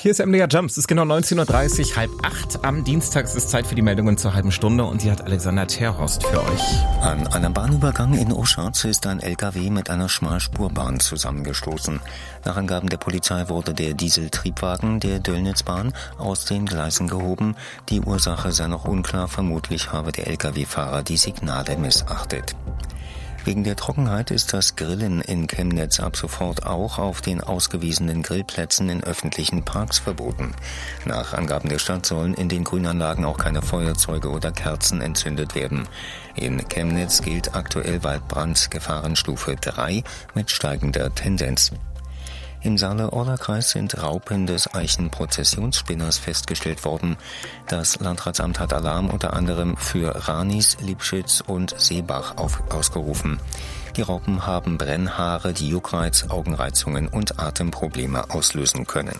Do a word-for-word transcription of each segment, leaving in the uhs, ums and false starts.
Hier ist M D R Jump. Es ist genau neunzehn Uhr dreißig, halb acht am Dienstag. Es ist Zeit für die Meldungen zur halben Stunde und die hat Alexander Terhorst für euch. An einem Bahnübergang in Oschatz ist ein L K W mit einer Schmalspurbahn zusammengestoßen. Nach Angaben der Polizei wurde der Dieseltriebwagen der Döllnitzbahn aus den Gleisen gehoben. Die Ursache sei noch unklar. Vermutlich habe der L K W-Fahrer die Signale missachtet. Wegen der Trockenheit ist das Grillen in Chemnitz ab sofort auch auf den ausgewiesenen Grillplätzen in öffentlichen Parks verboten. Nach Angaben der Stadt sollen in den Grünanlagen auch keine Feuerzeuge oder Kerzen entzündet werden. In Chemnitz gilt aktuell Waldbrandgefahrenstufe drei mit steigender Tendenz. Im Saale-Orla-Kreis sind Raupen des Eichenprozessionsspinners festgestellt worden. Das Landratsamt hat Alarm unter anderem für Ranis, Liebschütz und Seebach auf, ausgerufen. Die Raupen haben Brennhaare, die Juckreiz, Augenreizungen und Atemprobleme auslösen können.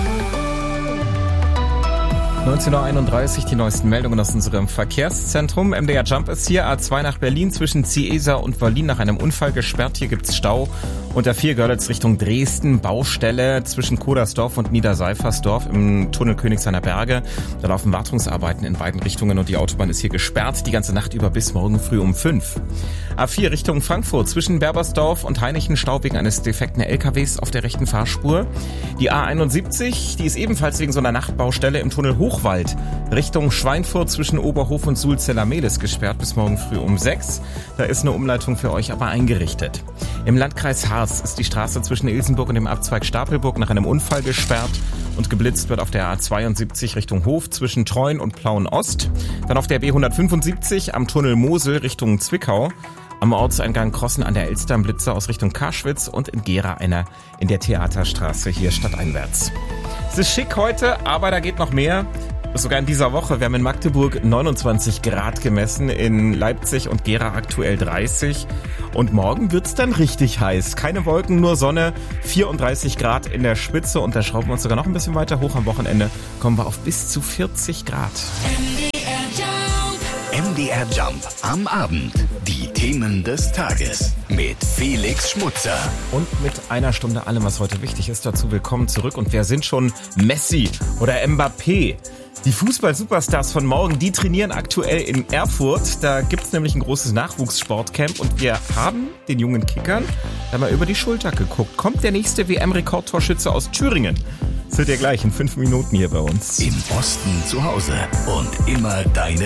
neunzehn Uhr einunddreißig, die neuesten Meldungen aus unserem Verkehrszentrum. M D R Jump ist hier, A zwei nach Berlin zwischen Ciesa und Wallin nach einem Unfall gesperrt. Hier gibt's Stau. Und A vier Görlitz Richtung Dresden, Baustelle zwischen Kodersdorf und Niederseifersdorf im Tunnel Königshainer Berge. Da laufen Wartungsarbeiten in beiden Richtungen und die Autobahn ist hier gesperrt, die ganze Nacht über bis morgen früh um fünf. A vier Richtung Frankfurt zwischen Berbersdorf und Hainichen, Stau wegen eines defekten L K Ws auf der rechten Fahrspur. Die A einundsiebzig, die ist ebenfalls wegen so einer Nachtbaustelle im Tunnel Hochwald Richtung Schweinfurt zwischen Oberhof und Sulzella-Mehlis gesperrt bis morgen früh um sechs. Da ist eine Umleitung für euch aber eingerichtet. Im Landkreis Harz ist die Straße zwischen Ilsenburg und dem Abzweig Stapelburg nach einem Unfall gesperrt und geblitzt wird auf der A zweiundsiebzig Richtung Hof zwischen Treuen und Plauen-Ost. Dann auf der B hundertfünfundsiebzig am Tunnel Mosel Richtung Zwickau. Am Ortseingang Krossen an der Elster ein Blitzer aus Richtung Karschwitz und in Gera einer in der Theaterstraße hier stadteinwärts. Es ist schick heute, aber da geht noch mehr. Sogar in dieser Woche. Wir haben in Magdeburg neunundzwanzig Grad gemessen, in Leipzig und Gera aktuell dreißig. Und morgen wird's dann richtig heiß. Keine Wolken, nur Sonne, vierunddreißig Grad in der Spitze. Und da schrauben wir uns sogar noch ein bisschen weiter hoch. Am Wochenende kommen wir auf bis zu vierzig Grad. M D R Jump am Abend. Die Themen des Tages mit Felix Schmutzer. Und mit einer Stunde allem, was heute wichtig ist. Dazu willkommen zurück. Und wer sind schon Messi oder Mbappé? Die Fußball-Superstars von morgen, die trainieren aktuell in Erfurt. Da gibt's nämlich ein großes Nachwuchssportcamp und wir haben den jungen Kickern da mal über die Schulter geguckt. Kommt der nächste W M-Rekordtorschütze aus Thüringen? Das wird ja gleich in fünf Minuten hier bei uns. Im Osten zu Hause und immer deine